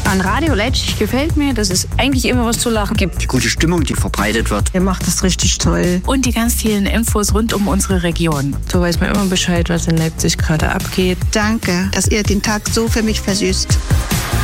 An Radio Leipzig gefällt mir, dass es eigentlich immer was zu lachen gibt. Die gute Stimmung, die verbreitet wird. Ihr macht das richtig toll. Und die ganz vielen Infos rund um unsere Region. So weiß man immer Bescheid, was in Leipzig gerade abgeht. Danke, dass ihr den Tag so für mich versüßt.